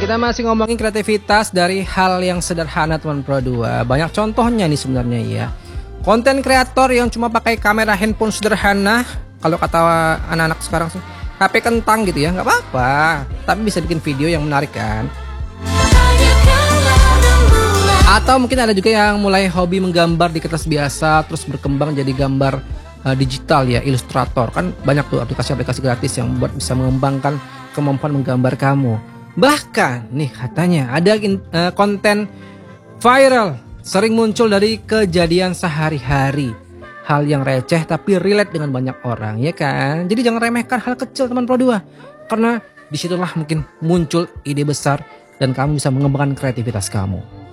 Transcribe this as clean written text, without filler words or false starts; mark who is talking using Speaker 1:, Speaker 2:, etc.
Speaker 1: kita masih ngomongin kreativitas dari hal yang sederhana teman Pro 2. Banyak contohnya nih sebenarnya ya. Konten kreator yang cuma pakai kamera handphone sederhana, kalau kata anak-anak sekarang sih HP kentang gitu ya, nggak apa-apa, tapi bisa bikin video yang menarik kan. Atau mungkin ada juga yang mulai hobi menggambar di kertas biasa, terus berkembang jadi gambar digital ya, Illustrator. Kan banyak tuh aplikasi-aplikasi gratis yang buat bisa mengembangkan kemampuan menggambar kamu. Bahkan nih katanya ada konten viral sering muncul dari kejadian sehari-hari. Hal yang receh tapi relate dengan banyak orang, ya kan? Jadi jangan remehkan hal kecil teman Pro 2. Karena disitulah mungkin muncul ide besar dan kamu bisa mengembangkan kreativitas kamu.